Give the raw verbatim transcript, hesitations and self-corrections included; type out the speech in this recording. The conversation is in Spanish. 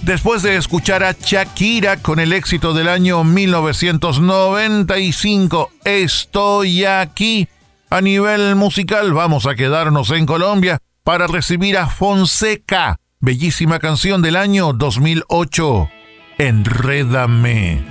Después de escuchar a Shakira con el éxito del año mil novecientos noventa y cinco, Estoy aquí, a nivel musical vamos a quedarnos en Colombia para recibir a Fonseca, bellísima canción del año dos mil ocho, Enrédame.